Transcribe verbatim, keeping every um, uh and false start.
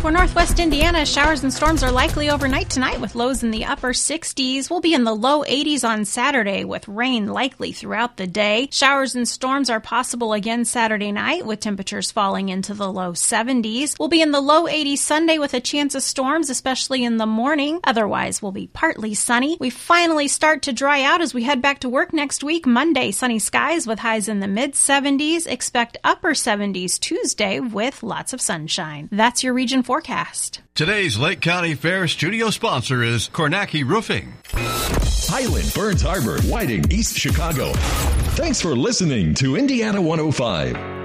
For northwest Indiana, showers and storms are likely overnight tonight with lows in the upper sixties. We'll be in the low eighties on Saturday with rain likely throughout the day. Showers and storms are possible again Saturday night with temperatures falling into the low seventies. We'll be in the low eighties Sunday with a chance of storms, especially in the morning. Otherwise, we'll be partly sunny. We finally start to dry out as we head back to work next week. Monday, sunny skies with highs in the mid seventies. Expect upper seventies Tuesday with lots of sunshine. That's your region forecast. Forecast. Today's Lake County Fair studio sponsor is Kornacki Roofing. Highland, Burns Harbor, Whiting, East Chicago. Thanks for listening to Indiana one oh five.